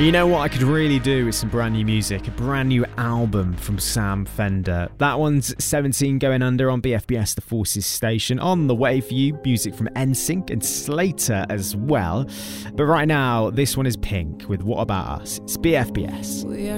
You know what I could really do with some brand new music? A brand new album from Sam Fender. That one's 17 Going Under on BFBS The Forces station. On the way for you, music from NSYNC and Slater as well. But right now, this one is Pink with What About Us? It's BFBS.